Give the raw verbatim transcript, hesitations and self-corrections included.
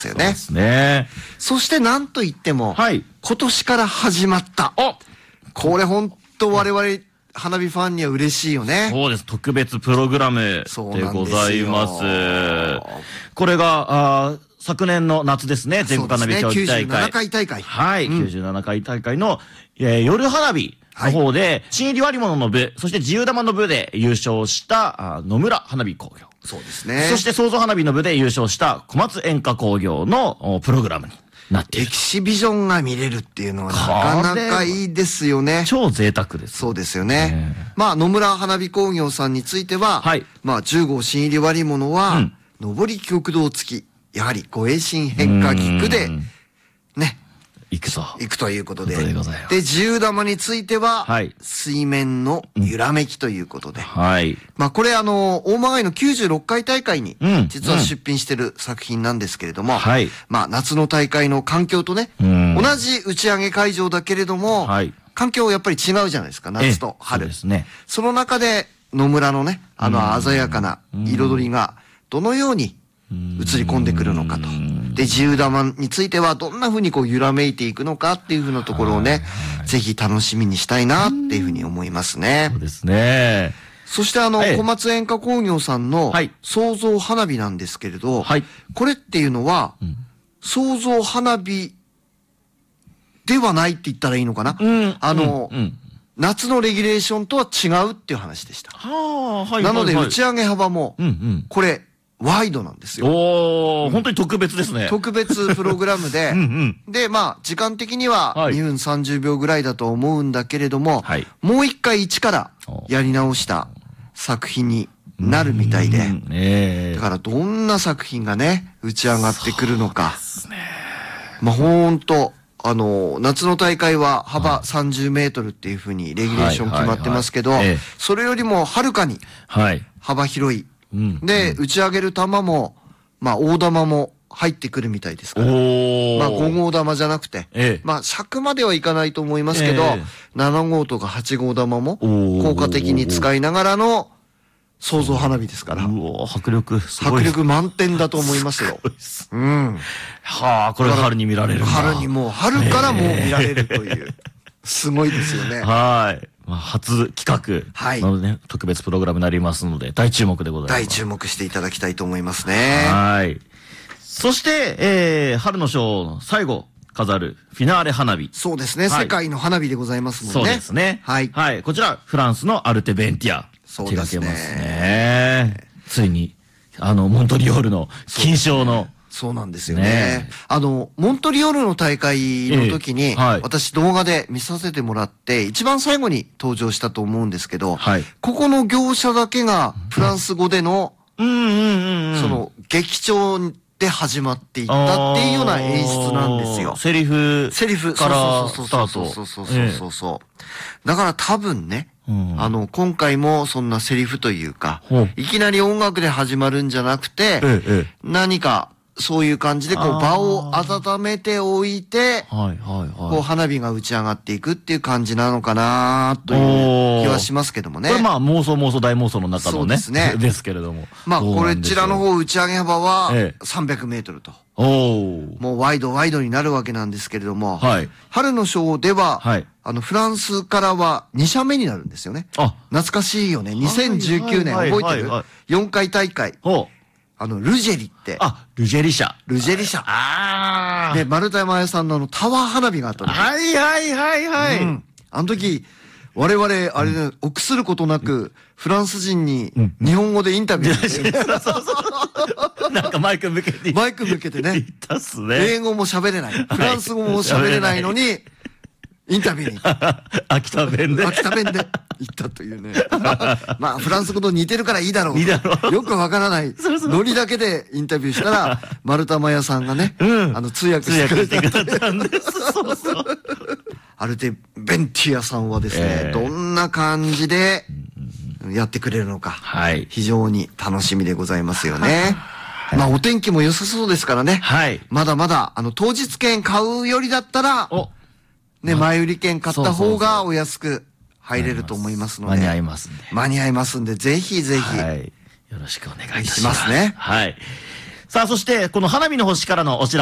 よね。 そうですね。 そしてなんといっても、 はい、 今年から始まった。 おこれ本当我々花火ファンには嬉しいよね。 そうです。特別プログラムでございます。これが、あ昨年の夏ですね。全国花火競技大会。 きゅうじゅうななかい大会。 はい。うん、きゅうじゅうななかい大会の、えー、夜花火の方で、はい、新入り割物の部、そして自由玉の部で優勝したあ野村花火工業。 そうですね。 そして創造花火の部で優勝した小松演歌工業のプログラムになっている。 エキシビジョンが見れるっていうのはなかなかいいですよね。 超贅沢です。 そうですよね。まあ野村花火工業さんについては、はい、まあじゅう号新入り割物は、うん、上り極道付き、やはり護衛新変化菊で、ね。 行くぞ。 行くということで。 で、 自由玉については、はい、水面の揺らめきということで。 はい。 まあこれあの、大曲のきゅうじゅうろっかい大会に、実は出品してる作品なんですけれども、はい。まあ夏の大会の環境とね、同じ打ち上げ会場だけれども、はい。環境やっぱり違うじゃないですか、夏と春。そうですね。その中で、野村のね、あの鮮やかな彩りが、どのように映り込んでくるのかと。で、自由玉についてはどんな風にこう揺らめいていくのかっていう風なところをね、ぜひ楽しみにしたいなっていう風に思いますね。 そうですね。 そしてあの、小松演歌工業さんの創造花火なんですけれど、はい、これっていうのは、うん、創造花火ではないって言ったらいいのかな、うん、あの、うんうん、夏のレギュレーションとは違うっていう話でした。はあ、はい、なので打ち上げ幅も、これ、ワイドなんですよ。 おー、うん、本当に特別ですね。 特別プログラムで、うんうん、で、まあ、時間的にはにふんさんじゅうびょうぐらいだと思うんだけれども、はい、もう一回一からやり直した作品になるみたいで、えー、だからどんな作品がね、打ち上がってくるのか。そうですね。まあ、ほんと、あの、夏の大会は幅さんじゅうメートルっていうふうにレギュレーション決まってますけど、それよりもはるかに幅広い。うん、で、打ち上げる玉も、まあ、大玉も入ってくるみたいですから。まあ、ご号玉じゃなくて、ええ、まあ、尺まではいかないと思いますけど、ええ、なな号とかはち号玉も効果的に使いながらの創造花火ですから。 うお迫力すごい。迫力満点だと思いますよ。すごいうん。 はあ、これ春に見られるんだ。 春にもう、春からもう見られるという。すごいですよね。 はい。初企画のね、はい、特別プログラムになりますので、大注目でございます。 大注目していただきたいと思いますね。 はい。そして、えー、春のショーの最後、飾るフィナーレ花火。 そうですね、はい、世界の花火でございますもんね。 そうですね。はい。はい。こちら、フランスのアルテ・ベンティア。手掛けますね。ついに、あの、モントリオールの金賞の、 そうなんですよね。ねあの、モントリオールの大会の時に、えーはい、私動画で見させてもらって、一番最後に登場したと思うんですけど、はい、ここの業者だけがフランス語での、その、劇調で始まっていったっていうような演出なんですよ。 セリフ。 セリフからスタート。 そうそうそうそうそう。だから多分ね、うん、あの、今回もそんなセリフというか、いきなり音楽で始まるんじゃなくて、ええ、何か、そういう感じで、こう、場を温めておいて、はいはいはい。こう、花火が打ち上がっていくっていう感じなのかなという気はしますけどもね。 これまあ、妄想妄想大妄想の中のね。そうですね。ですけれども。 まあ、これ、ちらの方打ち上げ幅はさんびゃくメートルと。おもうワイドワイドになるわけなんですけれども、はい。春のショーでは、はい。あの、フランスからはに社目になるんですよね。あ、懐かしいよね。にせんじゅうきゅうねん覚えてる ?よん 回大会。ほう。あの、ルジェリって。 あ、ルジェリ社。 ルジェリ社。ああ。で、丸太山屋さんのあの、タワー花火があったの。 はいはいはいはい。うん。 あの時、我々、あれね、臆することなく、フランス人に日本語でインタビューして。そうそうそう。 なんかマイク向けて。 マイク向けてね。 言ったっすね。 英語も喋れない。フランス語も喋れないのに、インタビューに。 秋田弁で。 秋田弁で行ったというね。まあ、フランス語と似てるからいいだろう。 いいだろう。 よくわからない。ノリだけでインタビューしたら、丸玉屋さんがね、あの、通訳してくれた。通訳してくれたんです。そうそう。アルテ・ベンティアさんはですね、どんな感じでやってくれるのか。はい。非常に楽しみでございますよね。まあ、お天気も良さそうですからね。はい。まだまだ、あの、当日券買うよりだったら、ね、前売り券買った方がお安く入れると思いますので。 間に合いますんで。 間に合いますんで、ぜひぜひ。 はい。よろしくお願いします。しますね。 はい。 さあ、そして、この花火の星からのお知らせ